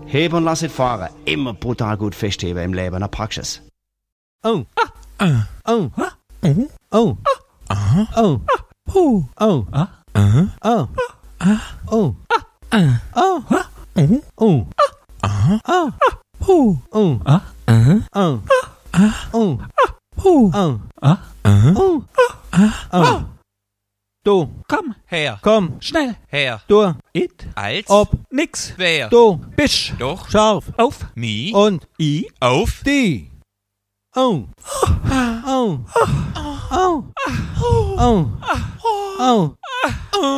Heben und lass es fahren. Immer brutal gut festheben im Leben, eine Praxis. Oh. Oh. Oh. Oh. Oh. Oh. Oh. Oh. Oh. Oh. Oh. Oh. Oh. Oh. Oh. Oh. Du. Komm her. Komm. Schnell her. Du. It. Als. Ob. Nix. Wer. Du. Bisch. Doch. Scharf. Auf. Mi. Und. I. Auf. Die. Oh. Oh. Oh. Oh. Oh. Oh.